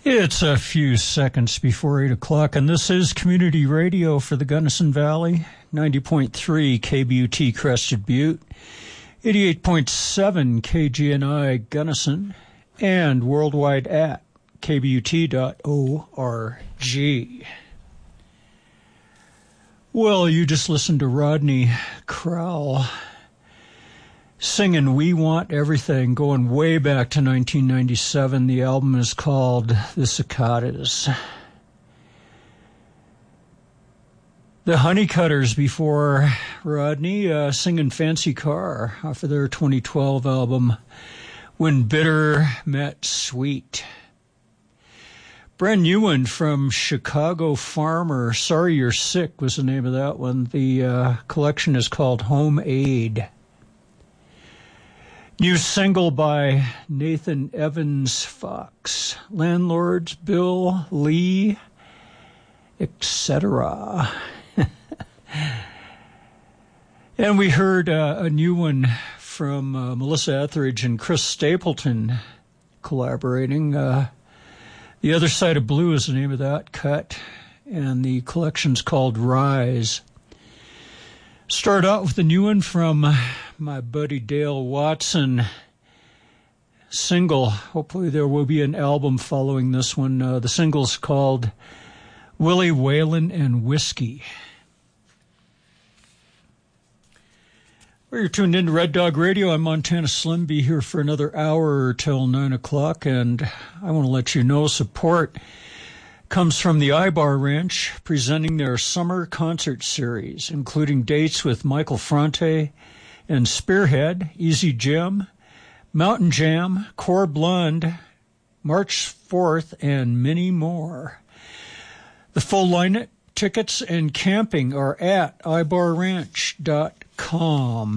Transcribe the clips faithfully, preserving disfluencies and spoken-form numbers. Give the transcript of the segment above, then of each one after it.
It's a few seconds before eight o'clock, and this is Community Radio for the Gunnison Valley, ninety point three K B U T Crested Butte, eighty-eight point seven K G N I Gunnison, and worldwide at k b u t dot org. Well, you just listened to Rodney Crowell singing We Want Everything, going way back to nineteen ninety-seven. The album is called The Cicadas. The Honeycutters before Rodney uh, singing Fancy Car off of their twenty twelve album When Bitter Met Sweet. Bren Ewan from Chicago Farmer, Sorry You're Sick was the name of that one. The uh, collection is called Home Aid. New single by Nathan Evans Fox, Landlords, Bill Lee, et cetera. And we heard uh, a new one from uh, Melissa Etheridge and Chris Stapleton collaborating. Uh, The Other Side of Blue is the name of that cut, and the collection's called Rise. Start out with a new one from my buddy Dale Watson, single. Hopefully there will be an album following this one. Uh, the single's called Willie Whalen and Whiskey. Well, you're tuned in to Red Dog Radio. I'm Montana Slim. Be here for another hour till nine o'clock, and I want to let you know support comes from the I-Bar Ranch, presenting their summer concert series, including dates with Michael Fronte and Spearhead, Easy Jim, Mountain Jam, Core Blonde, March fourth, and many more. The full lineup, tickets, and camping are at i bar ranch dot com.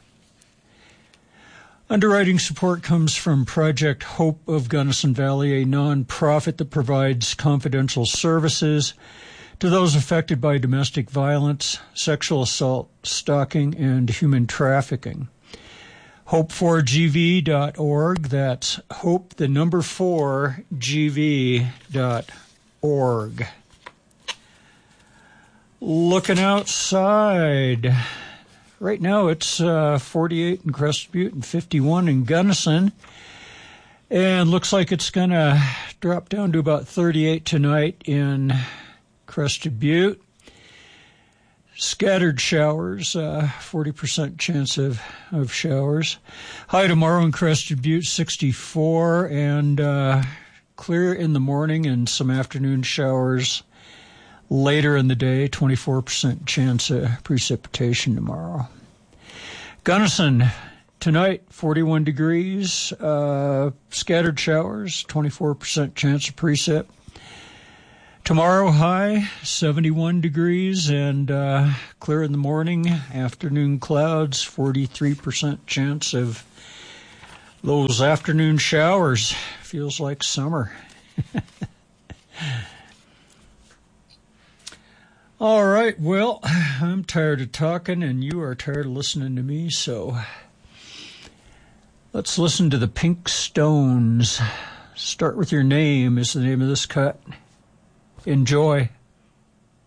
Underwriting support comes from Project Hope of Gunnison Valley, a nonprofit that provides confidential services to those affected by domestic violence, sexual assault, stalking, and human trafficking. hope four g v dot org. That's hope, the number four, g v dot org. Looking outside. Right now it's uh, forty-eight in Crested Butte and fifty-one in Gunnison. And looks like it's going to drop down to about thirty-eight tonight in Crested Butte. Scattered showers, uh, forty percent chance of, of showers. High tomorrow in Crested Butte, sixty-four, and uh, clear in the morning and some afternoon showers. Later in the day, twenty-four percent chance of precipitation tomorrow. Gunnison, tonight, forty-one degrees, uh, scattered showers, twenty-four percent chance of precip. Tomorrow, high, seventy-one degrees, and uh, clear in the morning, afternoon clouds, forty-three percent chance of those afternoon showers. Feels like summer. All right, well, I'm tired of talking, and you are tired of listening to me, so let's listen to the Pink Stones. Start With Your Name is the name of this cut. Enjoy.